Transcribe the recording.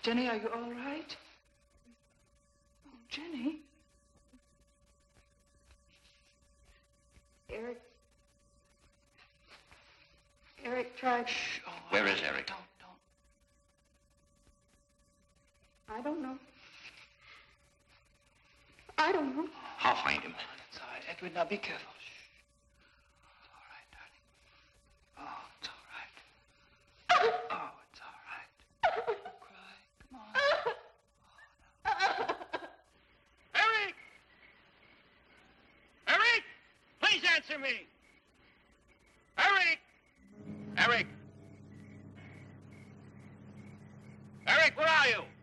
Jenny, are you all right? Oh, Jenny. Eric tried... Shh. Oh, where is Eric? Don't. I don't know. I'll find him. It's all right, Edward. Now be careful. Shh. It's all right, darling. Oh, it's all right. Oh, it's all right. Don't cry. Come on. Oh, no. Eric! Eric! Please answer me! Eric! Eric! Eric, where are you?